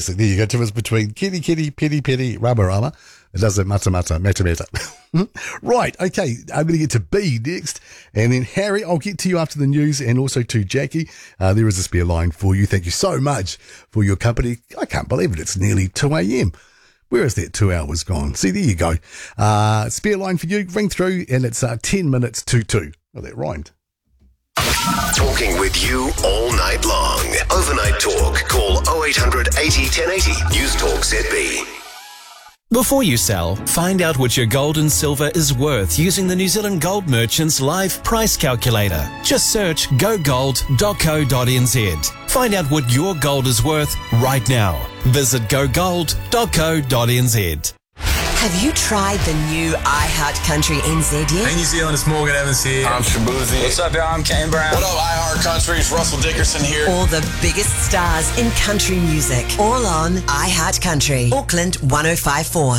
fantastic. There you go. Difference between kitty, kitty, pity, pity, rama, rama. It doesn't mata, mata, meta, meta. Right. Okay. I'm going to get to B next. And then Harry, I'll get to you after the news, and also to Jackie. There is a spare line for you. Thank you so much for your company. I can't believe it. It's nearly 2 a.m. Where is that 2 hours gone? See, there you go. Spare line for you. Ring through, and it's 10 minutes to 2. Oh, that rhymed. Talking with you all night long. Overnight talk. Call 0800 80 1080. News Talk ZB. Before you sell, find out what your gold and silver is worth using the New Zealand Gold Merchants Live Price Calculator. Just search gogold.co.nz. Find out what your gold is worth right now. Visit gogold.co.nz. Have you tried the new iHeart Country NZ yet? Hey New Zealand, it's Morgan Evans here. I'm Shabuzi. What's up, y'all? I'm Kane Brown. What up, iHeart Country? It's Russell Dickerson here. All the biggest stars in country music. All on iHeart Country. Auckland 1054.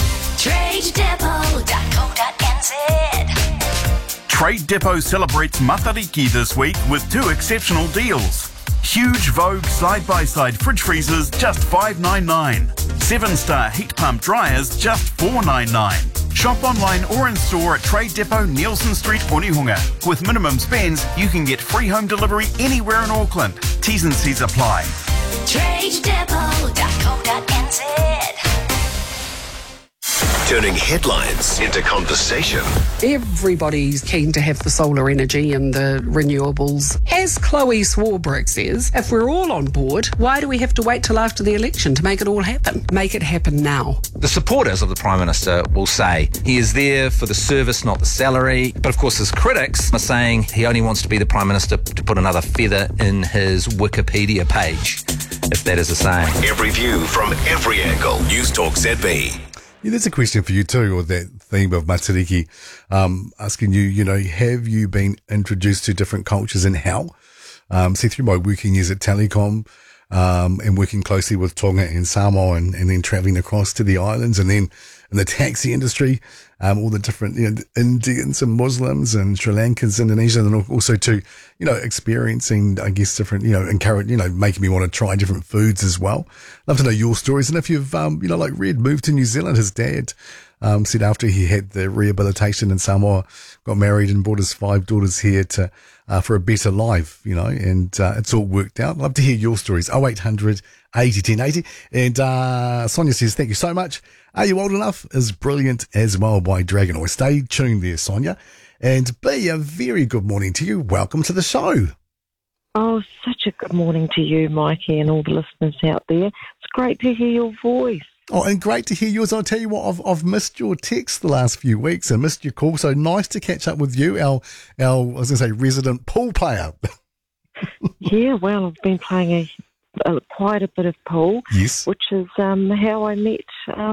TradeDepot.co.nz. Trade Depot celebrates Matariki this week with 2 exceptional deals. Huge Vogue side-by-side fridge freezers, just $5.99. 7-star heat pump dryers, just $4.99. Shop online or in store at Trade Depot, Nielsen Street, Onehunga. With minimum spends, you can get free home delivery anywhere in Auckland. T's and C's apply. TradeDepot.co.nz. Turning headlines into conversation. Everybody's keen to have the solar energy and the renewables. As Chloe Swarbrick says, if we're all on board, why do we have to wait till after the election to make it all happen? Make it happen now. The supporters of the Prime Minister will say he is there for the service, not the salary. But of course his critics are saying he only wants to be the Prime Minister to put another feather in his Wikipedia page, if that is a saying. Every view from every angle. News Talk ZB. Yeah, there's a question for you too, or that theme of Matariki, asking you, have you been introduced to different cultures and how? See, through my working years at Telecom, and working closely with Tonga and Samoa and then traveling across to the islands, and then in the taxi industry, all the different, Indians and Muslims and Sri Lankans, Indonesians, and also to, experiencing, I guess, different, encourage, making me want to try different foods as well. Love to know your stories. And if you've, like Red moved to New Zealand, his dad, said after he had the rehabilitation in Samoa, got married and brought his 5 daughters here to, for a better life, and it's all worked out. Love to hear your stories. 0800 80 1080. And Sonia says, thank you so much. Are You Old Enough is brilliant as well by Dragonoid. Stay tuned there, Sonia. And B, a very good morning to you. Welcome to the show. Oh, such a good morning to you, Mikey, and all the listeners out there. It's great to hear your voice. Oh, and great to hear yours. I'll tell you what, I've missed your text the last few weeks and missed your call. So nice to catch up with you, our I was going to say, resident pool player. Yeah, well, I've been playing quite a bit of pool. Yes. Which is how I met.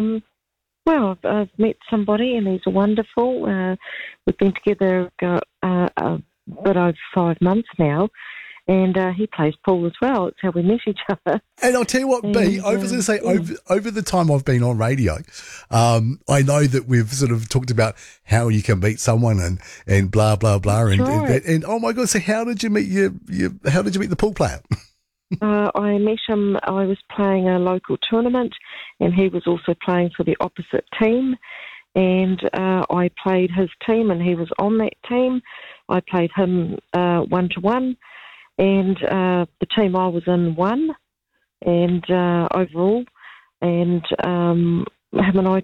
I've met somebody, and he's wonderful. We've been together a bit over 5 months now. And he plays pool as well. It's how we met each other. And I'll tell you what, B, over the time I've been on radio, I know that we've sort of talked about how you can meet someone and blah, blah, blah. And oh my God, so how did you meet the pool player? I met him, I was playing a local tournament, and he was also playing for the opposite team. And I played his team, and he was on that team. I played him 1-to-1. And the team I was in won, and overall, and him and I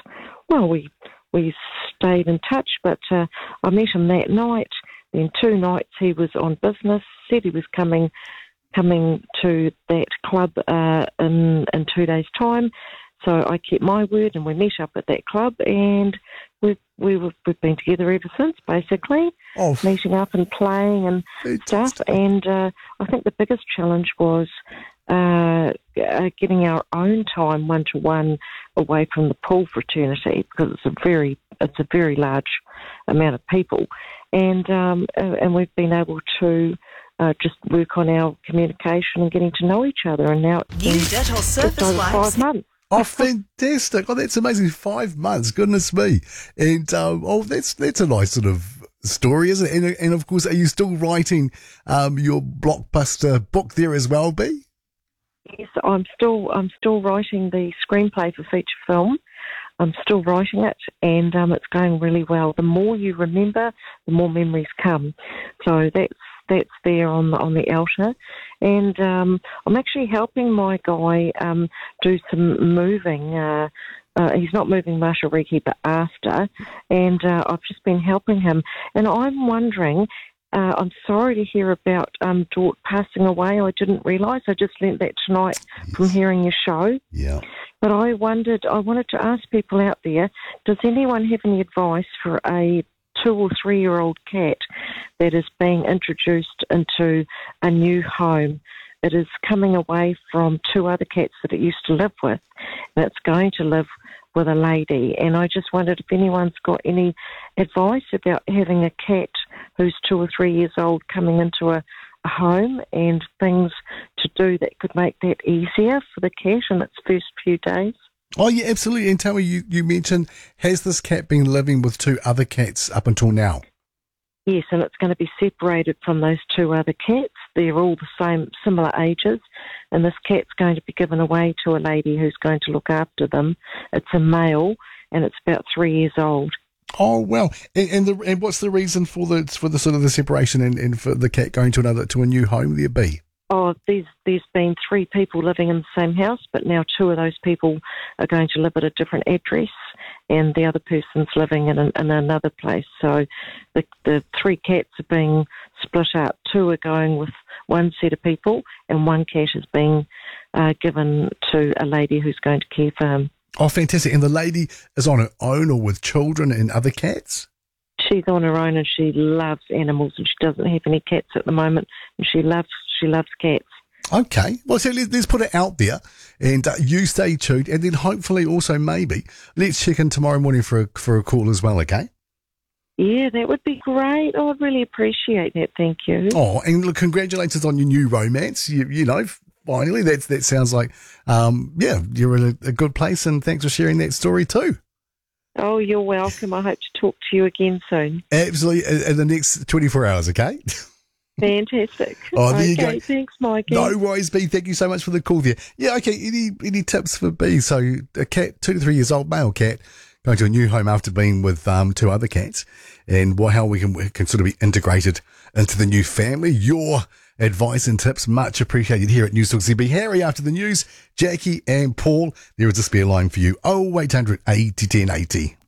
we stayed in touch. But I met him that night. Then 2 nights he was on business. Said he was coming to that club in 2 days' time. So I kept my word, and we met up at that club, and we've been together ever since, basically, meeting up and playing and stuff. And I think the biggest challenge was getting our own time 1-to-1 away from the pool fraternity, because it's a very large amount of people, and we've been able to just work on our communication and getting to know each other. And now it's been just over 5 months. Oh, fantastic. Oh, that's amazing. 5 months. Goodness me. And, that's a nice sort of story, isn't it? And of course, are you still writing, your blockbuster book there as well, B? Yes, I'm still writing the screenplay for feature film. I'm still writing it, and it's going really well. The more you remember, the more memories come. So that's there on the outer, and I'm actually helping my guy do some moving. He's not moving Mashariki, but after, and I've just been helping him. And I'm wondering, I'm sorry to hear about Dort passing away. I didn't realise. I just learnt that tonight from hearing your show. Yeah. But I wanted to ask people out there, does anyone have any advice for a 2 or 3 year old cat that is being introduced into a new home? It is coming away from 2 other cats that it used to live with, and it's going to live with a lady. And I just wondered if anyone's got any advice about having a cat who's 2 or 3 years old coming into a home, and things to do that could make that easier for the cat in its first few days. Oh, yeah, absolutely. And tell me, you mentioned, has this cat been living with 2 other cats up until now? Yes, and it's going to be separated from those 2 other cats. They're all the same, similar ages, and this cat's going to be given away to a lady who's going to look after them. It's a male, and it's about 3 years old. Oh, well, and what's the reason for the sort of the separation and for the cat going to a new home there be? Oh, there's been 3 people living in the same house, but now 2 of those people are going to live at a different address, and the other person's living in another place. So the 3 cats are being split up. 2 are going with one set of people, and 1 cat is being given to a lady who's going to care for him. Oh, fantastic. And the lady is on her own or with children and other cats? She's on her own, and she loves animals, and she doesn't have any cats at the moment, and she loves cats. Okay. Well, so let's put it out there, and you stay tuned, and then hopefully also maybe let's check in tomorrow morning for a call as well, okay? Yeah, that would be great. Oh, I'd really appreciate that. Thank you. Oh, and look, congratulations on your new romance. You know, finally, that sounds like, you're in a good place, and thanks for sharing that story too. Oh, you're welcome. I hope to talk to you again soon. Absolutely, in the next 24 hours, okay? Fantastic. Oh, there you go. Thanks, Mikey. No worries, B. Thank you so much for the call there. Yeah, okay. Any tips for B? So a cat, 2 to 3 years old, male cat, going to a new home after being with 2 other cats, and how we can sort of be integrated into the new family. Your advice and tips much appreciated here at News Talk ZB. Harry after the news, Jackie and Paul. There is a spare line for you. 0800 80 1080.